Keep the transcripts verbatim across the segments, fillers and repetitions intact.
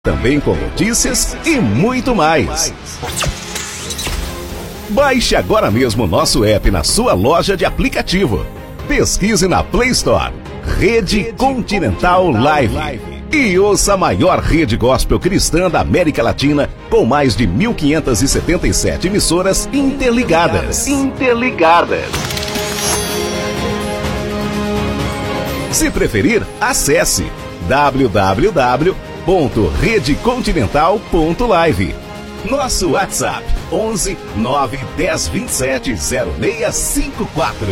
Também com notícias e muito mais. Baixe agora mesmo o nosso app na sua loja de aplicativo. Pesquise na Play Store Rede Continental Live e ouça a maior rede gospel cristã da América Latina, com mais de mil quinhentas e setenta e sete emissoras interligadas. Interligadas. Se preferir, acesse w w w ponto rede continental ponto live. Nosso WhatsApp onze nove dez vinte e sete zero seis cinco quatro.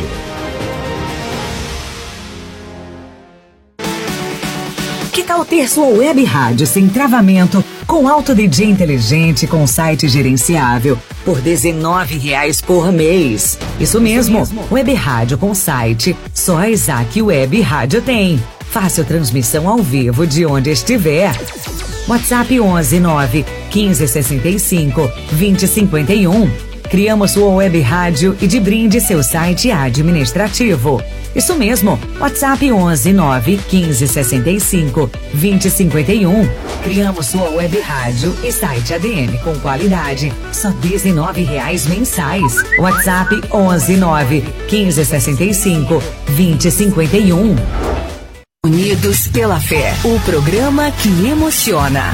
Que tal ter sua web rádio sem travamento, com Auto D J inteligente, com site gerenciável, por dezenove reais por mês? Isso mesmo, Isso mesmo. Web rádio com site, só a Isaac Web Rádio tem. Fácil transmissão ao vivo de onde estiver. WhatsApp onze nove quinze sessenta e cinco vinte cinquenta e um. Criamos sua web rádio e de brinde seu site administrativo. Isso mesmo, WhatsApp onze nove quinze sessenta e cinco vinte cinquenta e um. Criamos sua web rádio e site A D M com qualidade, só dezenove reais mensais. WhatsApp onze nove quinze sessenta e cinco vinte cinquenta e um. Unidos pela Fé, o programa que emociona.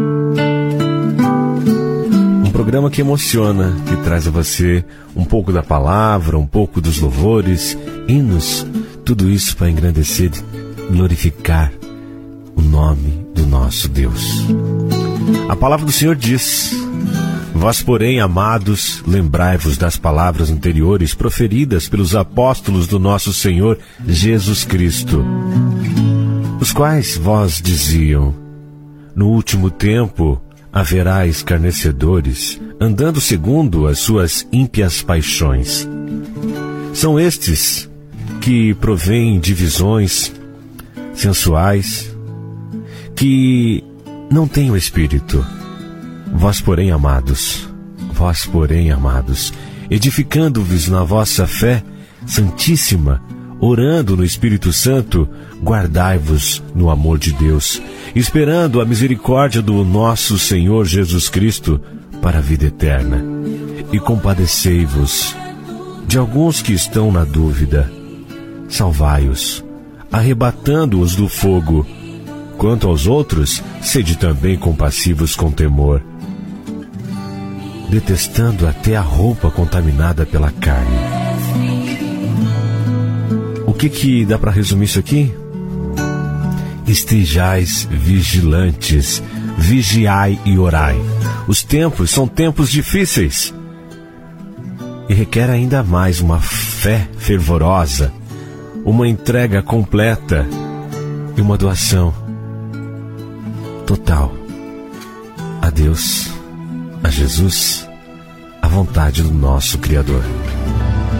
Um programa que emociona, que traz a você um pouco da palavra, um pouco dos louvores, hinos, tudo isso para engrandecer, glorificar o nome do nosso Deus. A palavra do Senhor diz: vós, porém, amados, lembrai-vos das palavras anteriores proferidas pelos apóstolos do nosso Senhor Jesus Cristo, os quais vós diziam: no último tempo haverá escarnecedores, andando segundo as suas ímpias paixões. São estes que provêm divisões sensuais, que não têm o Espírito. Vós, porém, amados, vós, porém, amados, edificando-vos na vossa fé santíssima, orando no Espírito Santo, guardai-vos no amor de Deus, esperando a misericórdia do nosso Senhor Jesus Cristo para a vida eterna. E compadecei-vos de alguns que estão na dúvida. Salvai-os, arrebatando-os do fogo. Quanto aos outros, sede também compassivos com temor, detestando até a roupa contaminada pela carne. O que que dá para resumir isso aqui? Estejais vigilantes, vigiai e orai. Os tempos são tempos difíceis e requer ainda mais uma fé fervorosa, uma entrega completa e uma doação total a Deus, a Jesus, à vontade do nosso Criador.